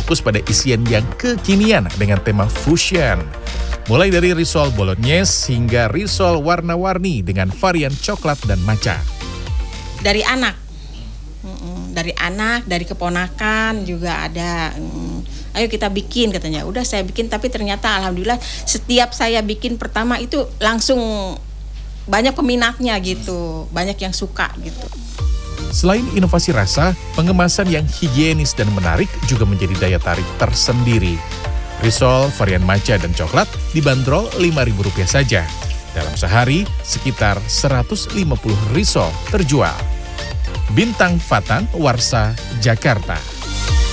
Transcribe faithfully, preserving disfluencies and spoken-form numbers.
fokus pada isian yang kekinian dengan tema fusion. Mulai dari risol bolognese hingga risol warna-warni dengan varian coklat dan matcha. Dari anak, dari anak, dari keponakan juga ada. Ayo kita bikin katanya. Udah saya bikin, tapi ternyata alhamdulillah setiap saya bikin pertama itu langsung banyak peminatnya gitu, banyak yang suka gitu. Selain inovasi rasa, pengemasan yang higienis dan menarik juga menjadi daya tarik tersendiri. Risol varian matcha dan coklat dibanderol lima ribu rupiah saja. Dalam sehari, sekitar seratus lima puluh risol terjual. Bintang Fatan, Warsa, Jakarta.